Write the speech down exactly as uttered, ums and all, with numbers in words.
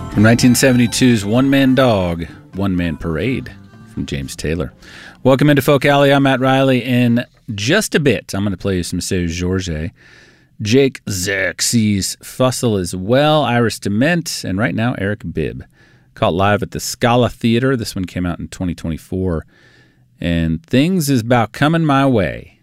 From nineteen seventy-two's One Man Dog, One Man Parade from James Taylor. Welcome into Folk Alley. I'm Matt Riley. In just a bit, I'm going to play you some Seu Jorge, Jake Xerxes Fussell as well, Iris Dement, and right now Eric Bibb. Caught live at the Scala Theater. This one came out in twenty twenty-four. And Things Is About Coming My Way.